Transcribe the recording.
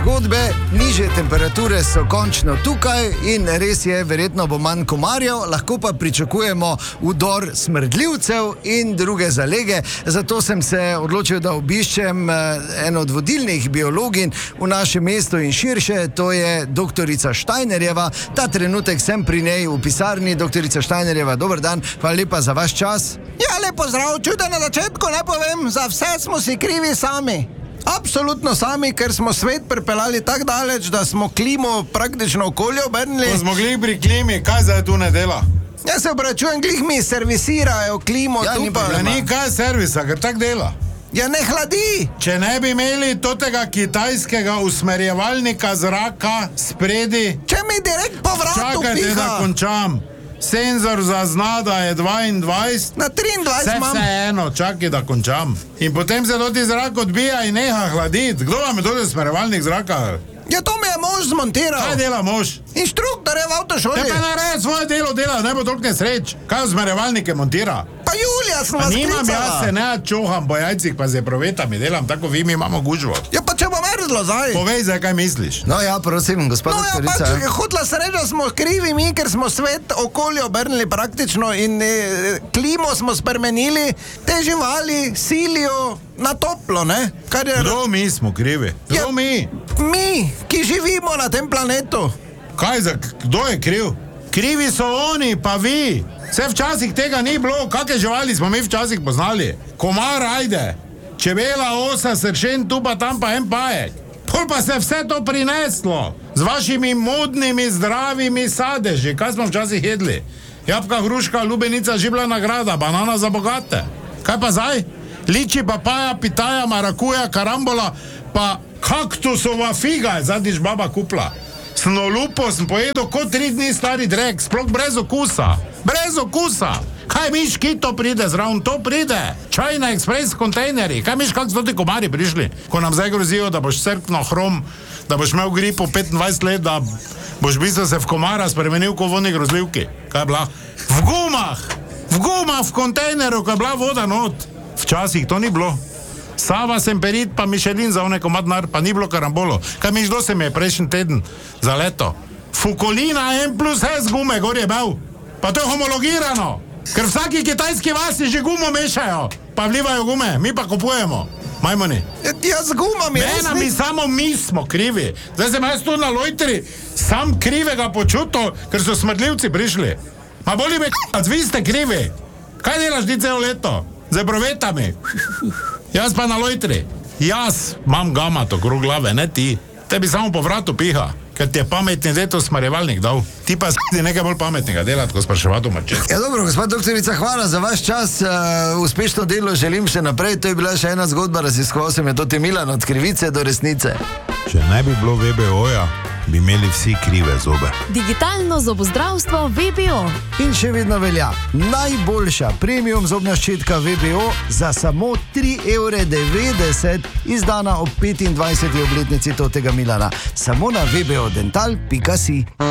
zgodbe, nižje temperature so končno tukaj in res je, verjetno bo manj komarjev, lahko pa pričakujemo vdor smrdljivcev in druge zalege. Zato sem se odločil, da obiščem eno od vodilnih biologinj v našem mestu in širše, to je doktorica Steinerjeva. Ta trenutek sem pri njej v pisarni. Doktorica Steinerjeva, dober dan, hvala lepa za vaš čas. Ja, lepo zdrav, čuda na začetku ne povem, za vse smo si krivi sami. Absolutno sami, ker smo svet pripeljali tako daleč, da smo klimo praktično okolje obrnili. Ko smo glih pri klimi, kaj zdaj tu ne dela? Ja se obračujem, glih mi servisirajo klimo, Ja, tu ni pa... problema. Ja, ni kaj servisa, ker tak dela. Ja, ne hladi! Če ne bi imeli tega kitajskega usmerjevalnika zraka spredi, Če mi direkt po vratu čakajte, da piha! končam. Senzor zazna, da je 22. Na 23 imam. Vseeno, čakaj, da končam. In potem se doti zrak odbija in neha hladiti. Kdo vam je doti usmerjevalnik zraka? Ja, to mi je mož zmontiral. Kaj dela mož? Inštruktor je v avtošoli. Ja, pa naredi svoje delo, ne bo toliko nesreč. Kaj usmerjevalnike montira? Pa Julija smo Pa vas nimam klicala. jaz se, ne čuham po jajcih, pa z eprovetami delam, tako vi mi imamo gužvo. Ja, pa če bo mrzlo zdaj. Povej zdaj, kaj misliš. No ja, prosim, gospod No ja, doktorica. pač hotla se reči, da smo krivi mi, ker smo svet okolje obrnili praktično in klimo smo spremenili, te živali silijo na toplo, ne? Kar je Kdo mi smo krivi? Kdo Ja. mi? mi, ki živimo na tem planetu. Kdo je kriv? Krivi so oni, pa vi. Vse včasih tega ni bilo, kakšne živali smo mi včasih poznali. Komar, ajde, čebela, osa, sršen, tu pa tam pa en pajek. Pol pa se vse to prineslo z vašimi modnimi, zdravimi sadeži. Kaj smo včasih jedli? Jabka, hruška, lubenica, žibla nagrada, banana za bogate. Kaj pa zdaj? Liči, papaja, pitaja, marakuja, karambola, pa kaktusova figa je zadnjič baba kupla. Snolupo sem pojedel kot 3 dni stari drek, sploh brez okusa. Brez okusa. Kaj miš, kito pride zraven, to pride. Čajna ekspres kontejneri. Kaj miš, kak so ti komari prišli? Ko nam zdaj grozijo, da boš crkno hrom, da boš imel gripo 25 let, da boš v bistvu se v komara spremenil kot vodni grozljivki. Kaj je bila? V gumah v kontejneru, ko je bila voda not. Včasih to ni bilo. Sava, Semperit, pa Mišelin za one komadnar, pa ni bilo karambolo. Kaj miš, do se mi je prejšnji teden za leto? Fukolina M+S gume, gor je bil. Pa to je homologirano. Ker vsaki kitajski vasi že gumo mešajo, pa vlivajo gume, mi pa kupujemo. Majmoni. Ja, z gumami. Mena mi samo mi smo krivi. Zdaj sem jaz tu na lojtri, sam krivega počutil, ker so smrdljivci prišli. Ma boli me, vi ste krivi. Kaj delaš ti celo leto? Z eprovetami. Jaz pa na lojtri. Jaz imam gamat okrog glave, ne ti. Tebi samo po vratu piha, ker ti je pametni deto smarjevalnik dal. Ti pa si nekaj bolj pametnega delati, ko spraševati v mače. Ja, dobro, gospod doktorica, hvala za vaš čas. Uspešno delo želim še naprej. To je bila še ena zgodba, raziskoval sem je to Milan od krivice do resnice. Če ne bi bilo VBO-ja, bi imeli vsi krive zobe. Digitalno zobozdravstvo VBO. In še vedno velja najboljša premium zobna ščetka VBO za samo 3,90 €, izdana ob 25. obletnici tega Milana. Samo na vbodental.si.